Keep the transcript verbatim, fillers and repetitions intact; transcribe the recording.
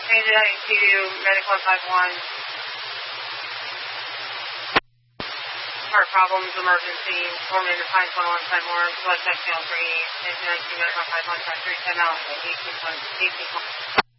Transit I C U, Medic one five one. Heart problems, emergency, forming the Pines one one five more, blood check channel three, nineteen I C U, Medic one five one, five three, ten out, eighteen point, eighteen point.